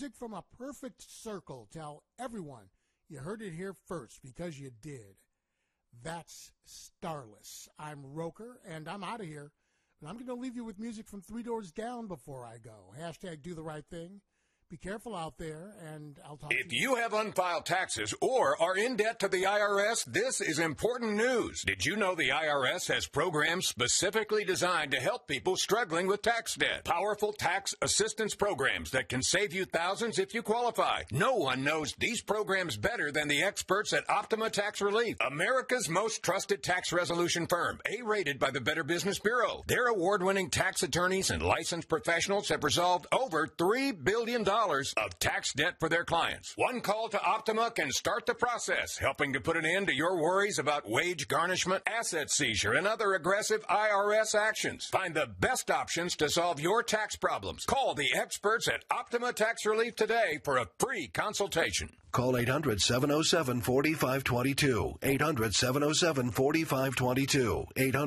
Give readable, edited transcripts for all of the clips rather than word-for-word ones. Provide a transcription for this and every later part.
music from a perfect circle. Tell everyone you heard it here first, because you did. That's Starless. I'm Roker, and I'm out of here. But I'm going to leave you with music from Three Doors Down before I go. Hashtag do the right thing. Be careful out there, and I'll talk to you. If you have unfiled taxes or are in debt to the IRS, this is important news. Did you know the IRS has programs specifically designed to help people struggling with tax debt? Powerful tax assistance programs that can save you thousands if you qualify. No one knows these programs better than the experts at Optima Tax Relief, America's most trusted tax resolution firm, A-rated by the Better Business Bureau. Their award-winning tax attorneys and licensed professionals have resolved over $3 billion of tax debt for their clients. One call to Optima can start the process, helping to put an end to your worries about wage garnishment, asset seizure, and other aggressive IRS actions. Find the best options to solve your tax problems. Call the experts at Optima Tax Relief today for a free consultation. Call 800-707-4522. 800-707-4522.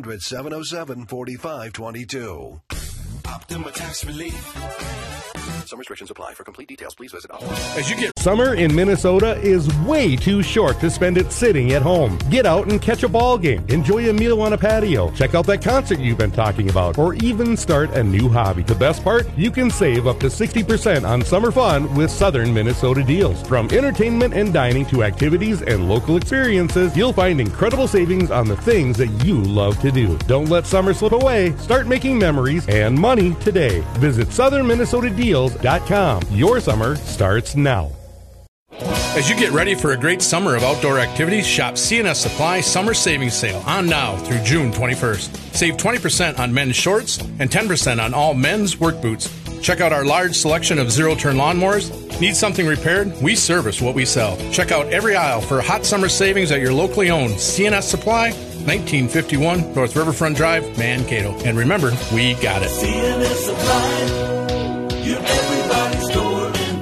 800-707-4522. Optima Tax Relief. Some restrictions apply. For complete details, please visit Summer in Minnesota is way too short to spend it sitting at home. Get out and catch a ball game. Enjoy a meal on a patio. Check out that concert you've been talking about. Or even start a new hobby. The best part? You can save up to 60% on summer fun with Southern Minnesota deals. From entertainment and dining to activities and local experiences, you'll find incredible savings on the things that you love to do. Don't let summer slip away. Start making memories and money today. Visit southernminnesotadeals.com. Your summer starts now. As you get ready for a great summer of outdoor activities, shop CNS Supply Summer Savings Sale on now through June 21st. Save 20% on men's shorts and 10% on all men's work boots. Check out our large selection of zero-turn lawnmowers. Need something repaired? We service what we sell. Check out every aisle for hot summer savings at your locally owned CNS Supply, 1951 North Riverfront Drive, Mankato. And remember, we got it. CNS Supply, your everybody's store.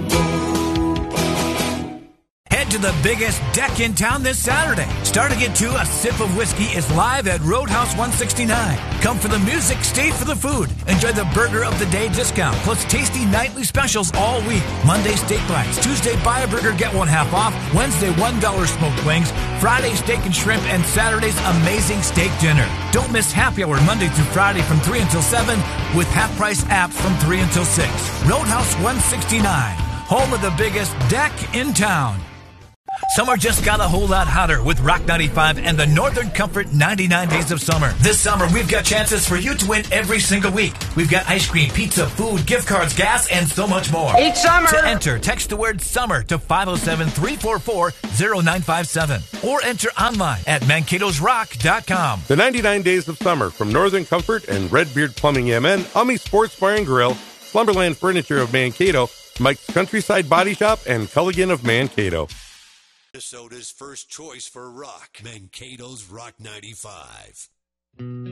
Head to the biggest deck in town this Saturday. Starting at 2, A Sip of Whiskey is live at Roadhouse 169. Come for the music, stay for the food. Enjoy the Burger of the Day discount, plus tasty nightly specials all week. Monday, steak bites. Tuesday, buy a burger, get one half off. Wednesday, $1 smoked wings. Friday, steak and shrimp. And Saturday's amazing steak dinner. Don't miss happy hour Monday through Friday from 3 until 7 with half-price apps from 3 until 6. Roadhouse 169, home of the biggest deck in town. Summer just got a whole lot hotter with Rock 95 and the Northern Comfort 99 Days of Summer. This summer, we've got chances for you to win every single week. We've got ice cream, pizza, food, gift cards, gas, and so much more. Each summer! To enter, text the word SUMMER to 507-344-0957 or enter online at Mankato'sRock.com. The 99 Days of Summer from Northern Comfort and Redbeard Plumbing MN, Ummy Sports Bar and Grill, Slumberland Furniture of Mankato, Mike's Countryside Body Shop, and Culligan of Mankato. Minnesota's first choice for rock, Mankato's Rock 95.